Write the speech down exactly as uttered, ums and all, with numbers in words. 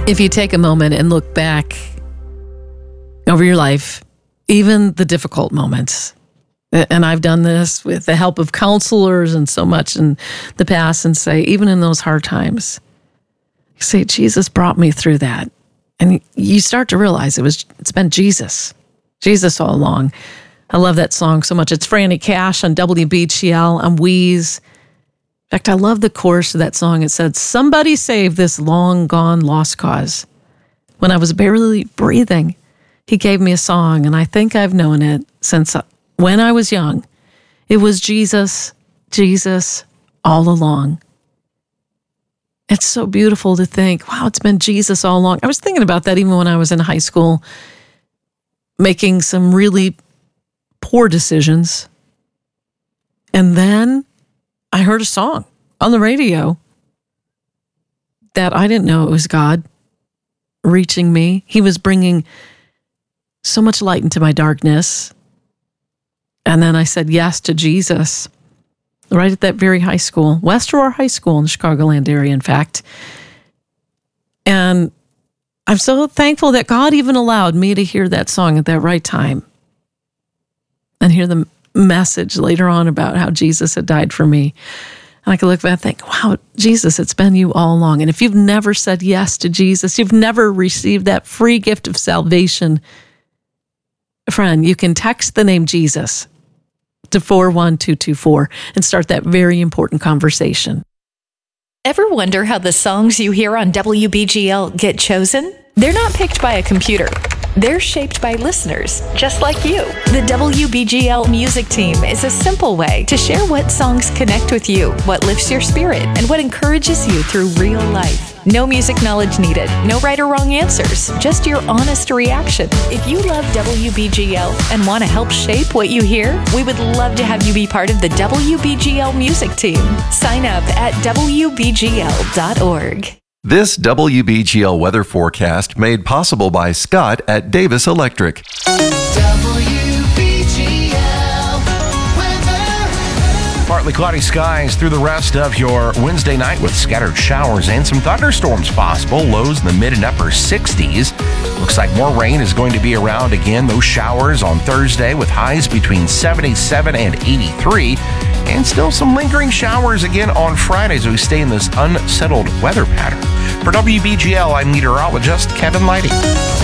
If you take a moment and look back over your life, even the difficult moments, and I've done this with the help of counselors and so much in the past, and say, even in those hard times, you say, Jesus brought me through that. And you start to realize it was, it's been Jesus, Jesus all along. I love that song so much. It's Franny Cash on W B G L on Wheeze. In fact, I love the chorus of that song. It said, somebody save this long gone lost cause. When I was barely breathing, he gave me a song, and I think I've known it since when I was young. It was Jesus, Jesus all along. It's so beautiful to think, wow, it's been Jesus all along. I was thinking about that even when I was in high school, making some really poor decisions. And then I heard a song on the radio that I didn't know it was God reaching me. He was bringing so much light into my darkness. And then I said yes to Jesus right at that very high school, West Aurora High School in the Chicagoland area, in fact. And I'm so thankful that God even allowed me to hear that song at that right time and hear the message later on about how Jesus had died for me. And I could look back and think, wow, Jesus, it's been you all along. And if you've never said yes to Jesus, you've never received that free gift of salvation, friend, you can text the name Jesus to four one two two four and start that very important conversation. Ever wonder how the songs you hear on W B G L get chosen? They're not picked by a computer. They're shaped by listeners, just like you. The W B G L music team is a simple way to share what songs connect with you, what lifts your spirit, and what encourages you through real life. No music knowledge needed, no right or wrong answers, just your honest reaction. If you love W B G L and want to help shape what you hear, we would love to have you be part of the W B G L music team. Sign up at W B G L dot org. This W B G L weather forecast made possible by Scott at Davis Electric. W B G L weather. Partly cloudy skies through the rest of your Wednesday night with scattered showers and some thunderstorms possible. Lows in the mid and upper sixties. Looks like more rain is going to be around again. Those showers on Thursday with highs between seventy-seven and eighty-three. And still some lingering showers again on Friday as we stay in this unsettled weather pattern. For W B G L, I'm meteorologist Kevin Lighty.